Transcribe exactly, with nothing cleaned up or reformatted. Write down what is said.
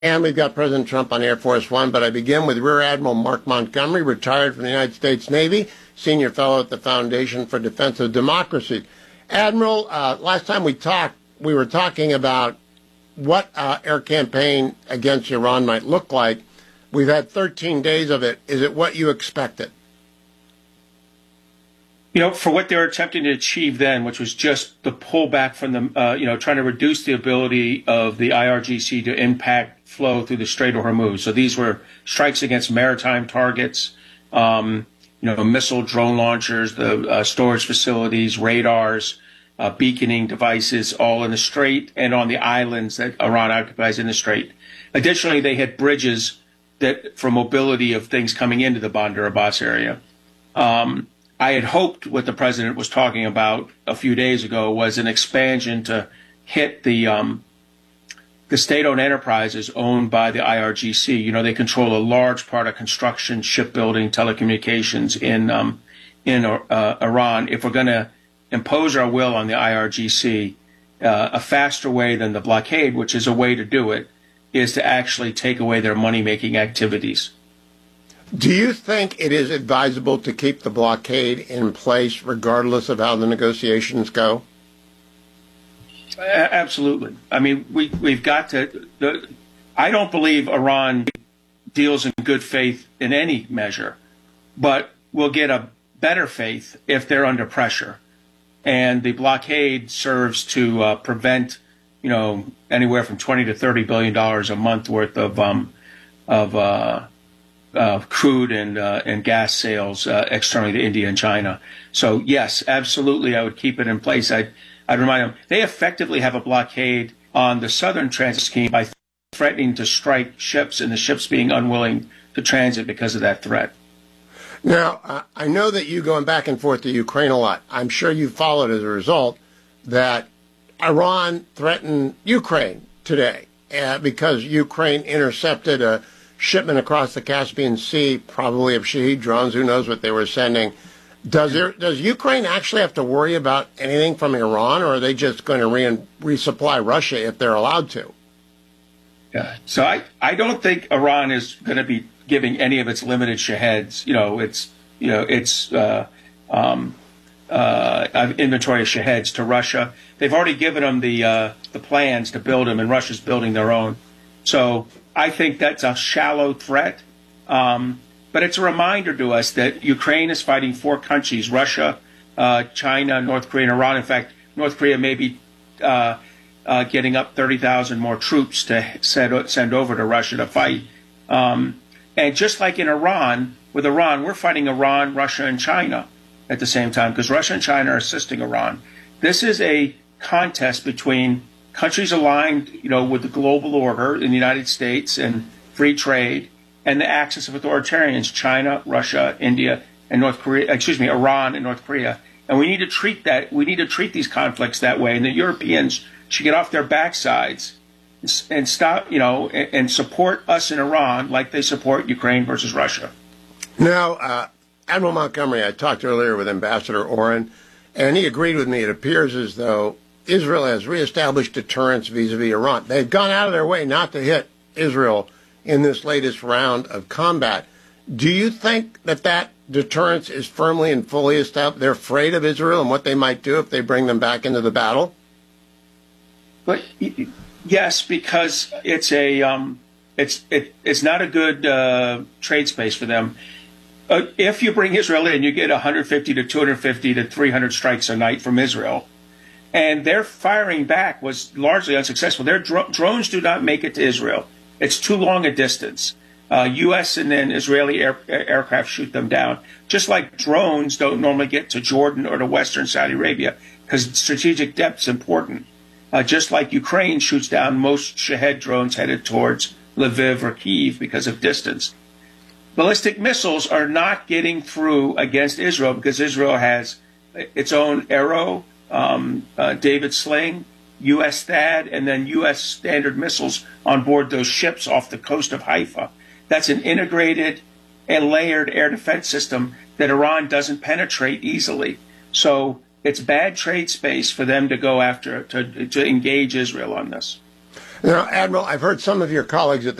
And we've got President Trump on Air Force One, but I begin with Rear Admiral Mark Montgomery, retired from the United States Navy, senior fellow at the Foundation for Defense of Democracy. Admiral, uh, last time we talked, we were talking about what uh, air campaign against Iran might look like. We've had thirteen days of it. Is it what you expected? You know, for what they were attempting to achieve then, which was just the pullback from the, uh, you know, trying to reduce the ability of the I R G C to impact flow through the Strait of Hormuz. So these were strikes against maritime targets, um, you know, missile drone launchers, the uh, storage facilities, radars, uh, beaconing devices, all in the Strait and on the islands that Iran occupies in the Strait. Additionally, they had bridges that for mobility of things coming into the Bandar Abbas area. Um, I had hoped what the president was talking about a few days ago was an expansion to hit the um, the state-owned enterprises owned by the I R G C. You know, they control a large part of construction, shipbuilding, telecommunications in um, in uh, Iran. If we're going to impose our will on the I R G C, uh, a faster way than the blockade, which is a way to do it, is to actually take away their money-making activities. Do you think it is advisable to keep the blockade in place regardless of how the negotiations go? Absolutely. I mean, we, we've got to... The, I don't believe Iran deals in good faith in any measure, but will get a better faith if they're under pressure. And the blockade serves to uh, prevent, you know, anywhere from twenty to thirty billion dollars a month worth of um, of uh, uh, crude and uh, and gas sales uh, externally to India and China. So yes, absolutely, I would keep it in place. I'd I'd remind them they effectively have a blockade on the southern transit scheme by threatening to strike ships, and the ships being unwilling to transit because of that threat. Now, uh, I know that you going back and forth to Ukraine a lot. I'm sure you followed as a result that Iran threatened Ukraine today uh, because Ukraine intercepted a shipment across the Caspian Sea, probably of Shahed drones. Who knows what they were sending? Does there, does Ukraine actually have to worry about anything from Iran, or are they just going to re- resupply Russia if they're allowed to? Yeah. So I, I don't think Iran is going to be giving any of its limited Shaheds. You know, it's you know it's uh, um, uh, inventory of Shaheds to Russia. They've already given them the uh, the plans to build them, and Russia's building their own. So I think that's a shallow threat, um, but it's a reminder to us that Ukraine is fighting four countries: Russia, uh, China, North Korea, and Iran. In fact, North Korea may be uh, uh, getting up thirty thousand more troops to send, send over to Russia to fight. Um, and just like in Iran, with Iran, we're fighting Iran, Russia, and China at the same time because Russia and China are assisting Iran. This is a contest between countries aligned, you know, with the global order in the United States and free trade, and the axis of authoritarians: China, Russia, India, and North Korea. Excuse me, Iran and North Korea. And we need to treat that. We need to treat these conflicts that way. And the Europeans should get off their backsides and stop, you know, and support us in Iran like they support Ukraine versus Russia. Now, uh, Admiral Montgomery, I talked earlier with Ambassador Oren, and he agreed with me. It appears as though Israel has reestablished deterrence vis-a-vis Iran. They've gone out of their way not to hit Israel in this latest round of combat. Do you think that that deterrence is firmly and fully established? They're afraid of Israel and what they might do if they bring them back into the battle? But yes, because it's a um, it's it, it's not a good uh, trade space for them. Uh, if you bring Israel in, you get one hundred fifty to two hundred fifty to three hundred strikes a night from Israel. And their firing back was largely unsuccessful. Their dro- drones do not make it to Israel. It's too long a distance. Uh, U S and then Israeli air- aircraft shoot them down. Just like drones don't normally get to Jordan or to Western Saudi Arabia because strategic depth is important. Uh, just like Ukraine shoots down most Shahed drones headed towards Lviv or Kyiv because of distance. Ballistic missiles are not getting through against Israel because Israel has its own Arrow, um, uh, David Sling, U S THAAD, and then U S Standard missiles on board those ships off the coast of Haifa. That's an integrated and layered air defense system that Iran doesn't penetrate easily. So it's bad trade space for them to go after, to, to engage Israel on this. Now, Admiral, I've heard some of your colleagues at